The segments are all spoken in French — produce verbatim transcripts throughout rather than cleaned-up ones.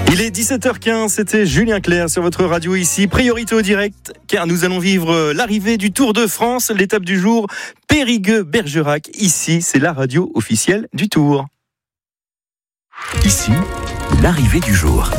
Il est dix-sept heures quinze, c'était Julien Clerc sur votre radio ici. Priorité au direct, car nous allons vivre l'arrivée du Tour de France, l'étape du jour, Périgueux-Bergerac. Ici, c'est la radio officielle du Tour. Ici, l'arrivée du jour.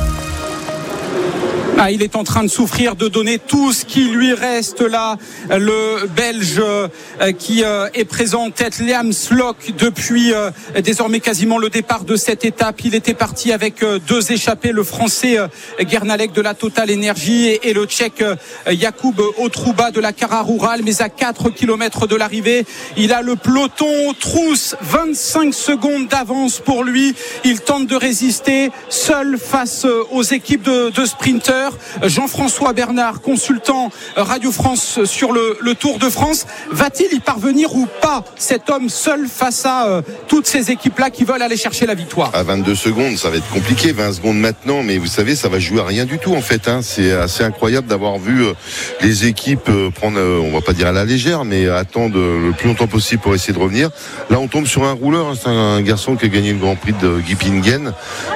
Ah, il est en train de souffrir, de donner tout ce qui lui reste là. Le Belge euh, qui euh, est présent en tête, Liam Slock, depuis euh, désormais quasiment le départ de cette étape. Il était parti avec euh, deux échappés, le Français euh, Guernalec de la Total Energy et, et le Tchèque euh, Jakub Otruba de la Cara Rural. Mais à quatre kilomètres de l'arrivée, il a le peloton trousse, vingt-cinq secondes d'avance pour lui. Il tente de résister seul face aux équipes de, de sprinters. Jean-François Bernard, consultant Radio France sur le, le Tour de France, va-t-il y parvenir ou pas, cet homme seul face à euh, toutes ces équipes-là qui veulent aller chercher la victoire? À vingt-deux secondes, ça va être compliqué, vingt secondes maintenant, mais vous savez, ça va jouer à rien du tout en fait. Hein. C'est assez incroyable d'avoir vu euh, les équipes euh, prendre, euh, on va pas dire à la légère, mais attendre euh, le plus longtemps possible pour essayer de revenir. Là, on tombe sur un rouleur, hein. C'est un garçon qui a gagné le Grand Prix de Gippingen.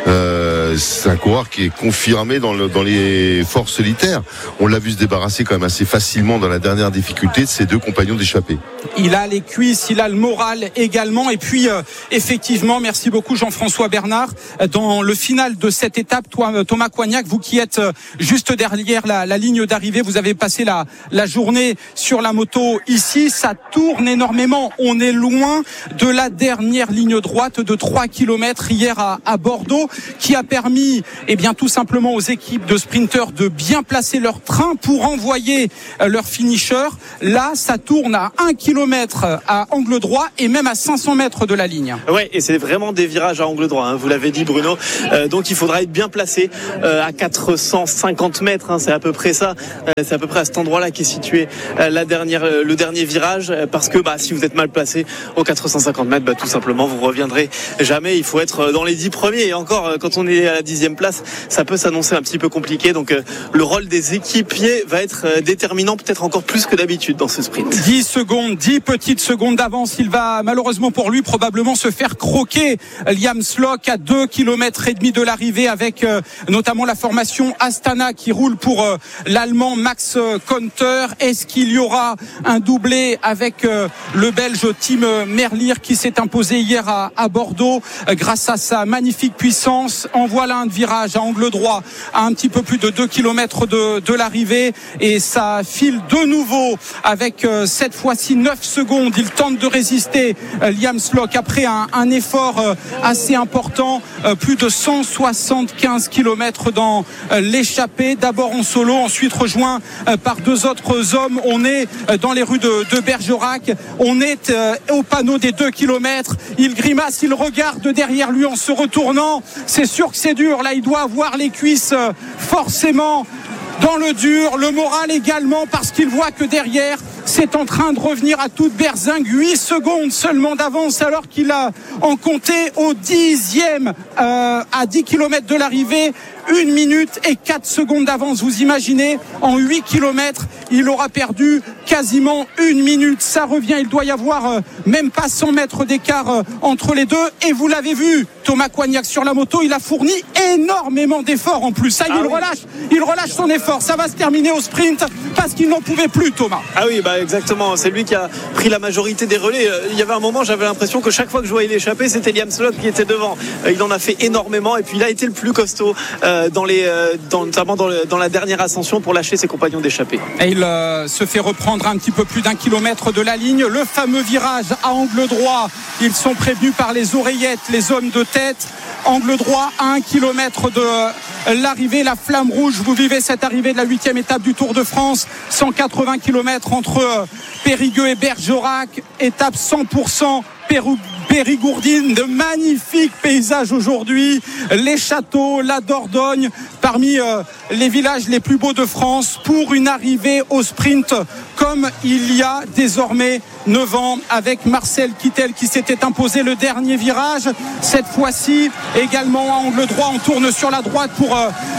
Euh, c'est un coureur qui est confirmé dans, le, dans les forces solitaires. On l'a vu se débarrasser quand même assez facilement dans la dernière difficulté de ses deux compagnons d'échappée. Il a les cuisses, il a le moral également. Et puis, euh, effectivement, merci beaucoup Jean-François Bernard. Dans le final de cette étape, toi, Thomas Coignac, vous qui êtes juste derrière la, la ligne d'arrivée, vous avez passé la, la journée sur la moto ici. Ça tourne énormément. On est loin de la dernière ligne droite de trois kilomètres hier à, à Bordeaux, qui a permis, eh bien, tout simplement aux équipes de sprinters de bien placer leur train pour envoyer leur finisher. Là, ça tourne à un kilomètre à angle droit et même à cinq cents mètres de la ligne. Ouais, et c'est vraiment des virages à angle droit, hein, vous l'avez dit Bruno. Euh, donc il faudra être bien placé euh, à quatre cent cinquante mètres, hein, c'est à peu près ça. Euh, c'est à peu près à cet endroit-là qu'est situé euh, la dernière, euh, le dernier virage, euh, parce que bah, si vous êtes mal placé aux quatre cent cinquante mètres, bah, tout simplement vous reviendrez jamais. Il faut être dans les dix premiers, et encore euh, quand on est à la dixième place, ça peut s'annoncer un petit peu compliqué. Donc euh, le rôle des équipiers va être euh, déterminant, peut-être encore plus que d'habitude dans ce sprint. dix secondes, dix petites secondes d'avance. Il va malheureusement pour lui probablement se faire croquer. Liam Slock à deux kilomètres et demi de l'arrivée, avec euh, notamment la formation Astana qui roule pour euh, l'Allemand Max Konter. Est-ce qu'il y aura un doublé avec euh, le Belge Tim Merlier qui s'est imposé hier à, à Bordeaux euh, grâce à sa magnifique puissance? En voilà un virage à angle droit à un petit peu plus de deux kilomètres de, de l'arrivée, et ça file de nouveau avec euh, cette fois-ci neuf secondes. Il tente de résister, euh, Liam Slock, après un, un effort euh, assez important, euh, plus de cent soixante-quinze kilomètres dans euh, l'échappée, d'abord en solo, ensuite rejoint euh, par deux autres hommes. On est euh, dans les rues de, de Bergerac, on est euh, au panneau des deux kilomètres. Il grimace, il regarde derrière lui en se retournant. C'est sûr que c'est dur, là il doit avoir les cuisses euh, forcément dans le dur, le moral également, parce qu'il voit que derrière c'est en train de revenir à toute berzingue. huit secondes seulement d'avance, alors qu'il a en compté au dixième euh, à dix kilomètres de l'arrivée. Une minute et quatre secondes d'avance. Vous imaginez, en huit kilomètres, il aura perdu quasiment une minute. Ça revient, il doit y avoir euh, même pas cent mètres d'écart euh, entre les deux. Et vous l'avez vu, Thomas Coignac sur la moto, il a fourni énormément d'efforts en plus. Ça y est, ah il oui. relâche, il relâche son effort. Ça va se terminer au sprint parce qu'il n'en pouvait plus, Thomas. Ah oui, bah exactement. C'est lui qui a pris la majorité des relais. Il y avait un moment, j'avais l'impression que chaque fois que je voyais l'échapper, c'était Liam Slock qui était devant. Il en a fait énormément, et puis il a été le plus costaud euh, dans les, euh, dans, notamment dans, le, dans la dernière ascension pour lâcher ses compagnons d'échappée. Et il euh, se fait reprendre un petit peu plus d'un kilomètre de la ligne. Le fameux virage à angle droit. Ils sont prévenus par les oreillettes, les hommes de tête. Angle droit à un kilomètre de l'arrivée, la flamme rouge. Vous vivez cette arrivée de la huitième étape du Tour de France, cent quatre-vingts kilomètres entre Périgueux et Bergerac, étape cent pour cent Pérou, Périgourdine, de magnifiques paysages aujourd'hui, les châteaux, la Dordogne, parmi euh, les villages les plus beaux de France, pour une arrivée au sprint comme il y a désormais neuf ans, avec Marcel Kittel qui s'était imposé le dernier virage. Cette fois-ci également à angle droit, on tourne sur la droite pour euh,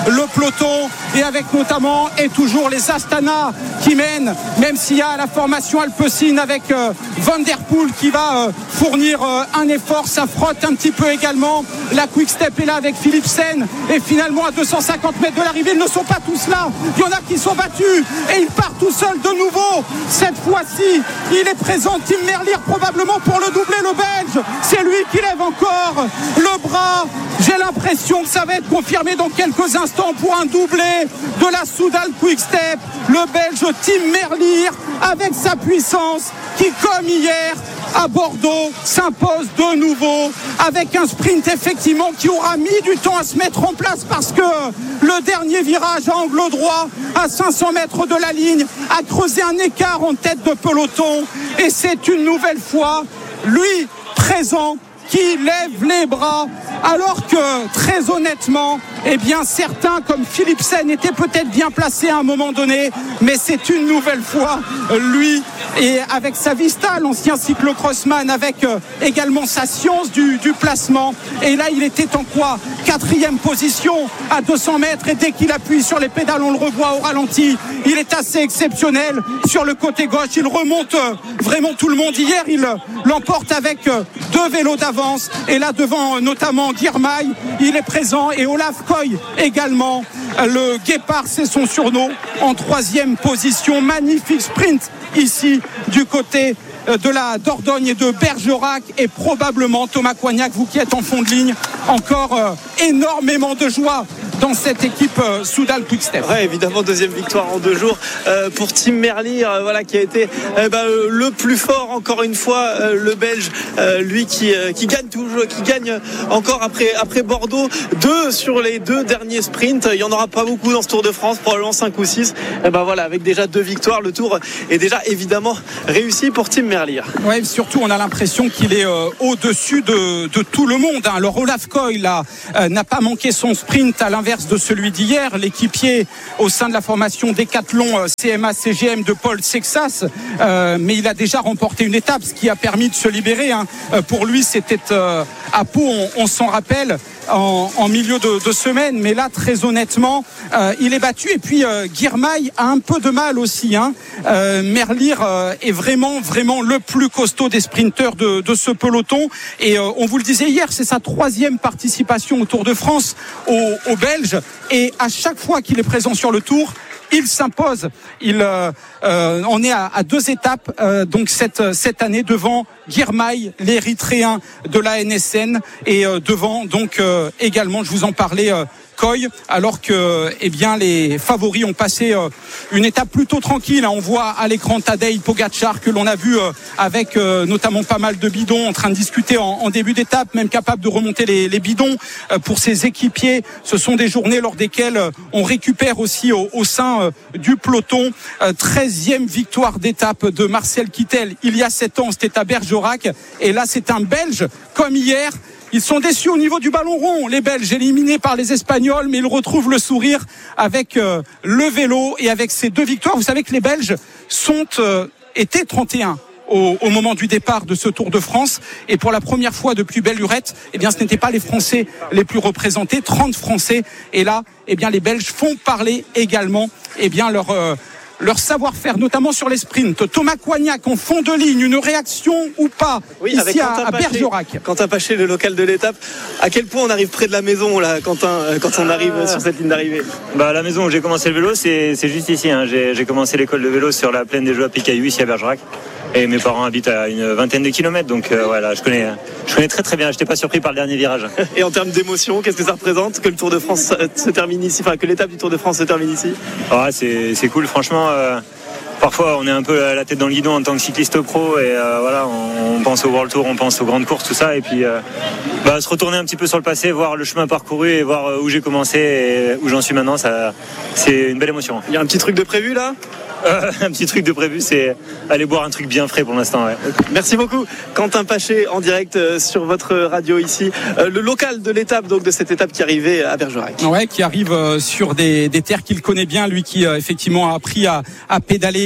le peloton, et avec notamment et toujours les Astana qui mènent, même s'il y a la formation Alpecin avec euh, Van Der Poel qui va euh, fournir euh, un effort. Ça frotte un petit peu également. La Quick Step est là avec Philipsen, et finalement à deux cent cinquante mètres de l'arrivée, ils ne sont pas tous là, il y en a qui sont battus et il part tout seul de nouveau. Cette fois-ci il est présent, Tim Merlier, probablement pour le doubler, le Belge. C'est lui qui lève encore le bras. J'ai l'impression que ça va être confirmé dans quelques instants pour un doublé de la Soudal Quick Step. Le Belge Tim Merlier, avec sa puissance, qui comme hier à Bordeaux s'impose de nouveau avec un sprint effectivement qui aura mis du temps à se mettre en place, parce que le dernier virage à angle droit à cinq cents mètres de la ligne a creusé un écart en tête de peloton, et c'est une nouvelle fois lui présent qui lève les bras, alors que très honnêtement, eh bien certains comme Philipsen étaient peut-être bien placés à un moment donné, mais c'est une nouvelle fois lui, et avec sa vista, l'ancien cyclocrossman, avec euh, également sa science du, du placement, et là il était en quoi quatrième position à deux cents mètres, et dès qu'il appuie sur les pédales on le revoit au ralenti, il est assez exceptionnel sur le côté gauche, il remonte euh, vraiment tout le monde. Hier il euh, l'emporte avec euh, deux vélos d'avance, et là devant euh, notamment Girmay, il est présent, et Olaf Koy également, euh, le Guépard c'est son surnom, en troisième position. Magnifique sprint ici du côté de la Dordogne et de Bergerac, et probablement Thomas Coignac, vous qui êtes en fond de ligne, encore euh, énormément de joie dans cette équipe euh, Soudal Quick Step. Ouais, évidemment, deuxième victoire en deux jours euh, pour Tim Merlier, euh, voilà, qui a été euh, bah, euh, le plus fort encore une fois, euh, le Belge, euh, lui qui euh, qui gagne toujours, qui gagne encore après après Bordeaux, deux sur les deux derniers sprints. Il y en aura pas beaucoup dans ce Tour de France, probablement cinq ou six. Et ben voilà, avec déjà deux victoires, le Tour est déjà évidemment réussi pour Tim Merlier. Ouais, surtout on a l'impression qu'il est euh, au-dessus de, de tout le monde. Hein. Alors Olaf Koy là euh, n'a pas manqué son sprint, à l'inverse de celui d'hier. L'équipier au sein de la formation Décathlon euh, C M A C G M de Paul Sexas, euh, mais il a déjà remporté une étape, ce qui a permis de se libérer. Hein. Euh, pour lui, c'était euh, à Pau, on, on s'en rappelle. En, en milieu de, de semaine, mais là très honnêtement euh, il est battu, et puis euh, Girmay a un peu de mal aussi, hein. euh, Merlier euh, est vraiment vraiment le plus costaud des sprinteurs de, de ce peloton, et euh, on vous le disait hier, c'est sa troisième participation au Tour de France au, au Belge, et à chaque fois qu'il est présent sur le Tour, il s'impose. Il, euh, euh, on est à, à deux étapes euh, donc cette cette année devant Girmay, l'Érythréen de la N S N, et euh, devant donc euh, également, je vous en parlais, euh, Koy, alors que eh bien les favoris ont passé euh, une étape plutôt tranquille. On voit à l'écran Tadej Pogačar, que l'on a vu euh, avec euh, notamment pas mal de bidons, en train de discuter en, en début d'étape, même capable de remonter les, les bidons euh, pour ses équipiers. Ce sont des journées lors desquelles euh, on récupère aussi au, au sein euh, du peloton. euh, treizième victoire d'étape de Marcel Kittel il y a sept ans, c'était à Bergerac, et là c'est un Belge comme hier. Ils sont déçus au niveau du ballon rond, les Belges, éliminés par les Espagnols, mais ils retrouvent le sourire avec euh, le vélo et avec ces deux victoires. Vous savez que les Belges sont euh, étaient trente et un au, au moment du départ de ce Tour de France, et pour la première fois depuis belle lurette, eh bien ce n'étaient pas les Français les plus représentés, trente Français, et là eh bien les Belges font parler également eh bien leur euh, leur savoir-faire, notamment sur les sprints. Thomas Coignac en fond de ligne, une réaction ou pas, oui, ici avec à, à Bergerac. Quentin Paché, le local de l'étape, à quel point on arrive près de la maison là, Quentin, quand on arrive ah. sur cette ligne d'arrivée? Bah, la maison où j'ai commencé le vélo, c'est, c'est juste ici, hein. j'ai, j'ai commencé l'école de vélo sur la plaine des Jeux à Picaillou, ici à Bergerac, et mes parents habitent à une vingtaine de kilomètres, donc euh, voilà, je connais, je connais très très bien. J'étais pas surpris par le dernier virage. Et en termes d'émotion, qu'est-ce que ça représente que le Tour de France se termine ici, enfin que l'étape du Tour de France se termine ici? Ah, c'est, c'est cool, franchement. Euh, parfois, on est un peu à la tête dans le guidon en tant que cycliste pro, et euh, voilà, on, on pense au World Tour, on pense aux grandes courses, tout ça, et puis euh, bah, se retourner un petit peu sur le passé, voir le chemin parcouru et voir où j'ai commencé et où j'en suis maintenant, ça, c'est une belle émotion. Il y a un petit truc de prévu là? Euh, un petit truc de prévu, c'est aller boire un truc bien frais pour l'instant. Ouais. Merci beaucoup, Quentin Paché, en direct euh, sur votre radio ici, euh, le local de l'étape, donc de cette étape qui arrivait à Bergerac. Ouais, qui arrive euh, sur des, des terres qu'il connaît bien, lui qui euh, effectivement a appris à, à pédaler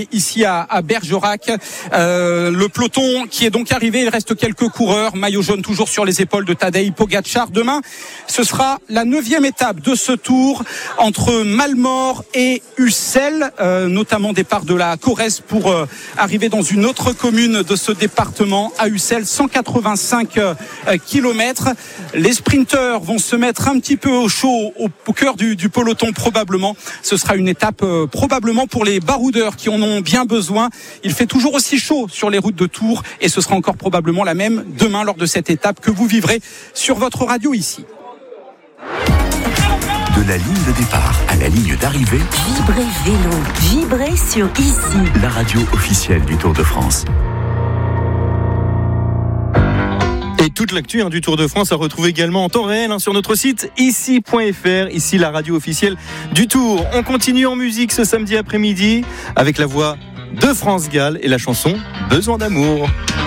ici à, à Bergerac. Euh, le peloton qui est donc arrivé, il reste quelques coureurs, maillot jaune toujours sur les épaules de Tadej Pogačar. Demain, ce sera la neuvième étape de ce tour entre Malmort et Ussel, euh, notamment départ de la Corrèze pour euh, arriver dans une autre commune de ce département, à Ussel, cent quatre-vingt-cinq euh, kilomètres. Les sprinteurs vont se mettre un petit peu au chaud au, au cœur du, du peloton probablement. Ce sera une étape euh, probablement pour les baroudeurs qui en ont bien besoin. Il fait toujours aussi chaud sur les routes de Tours et ce sera encore probablement la même demain lors de cette étape que vous vivrez sur votre radio ici. De la ligne de départ à la ligne d'arrivée, Vibrez vélo, vibrez sur Ici, la radio officielle du Tour de France. Et toute l'actu hein, du Tour de France à retrouver également en temps réel hein, sur notre site ici point f r, ici la radio officielle du Tour. On continue en musique ce samedi après-midi avec la voix de France Gall et la chanson Besoin d'amour.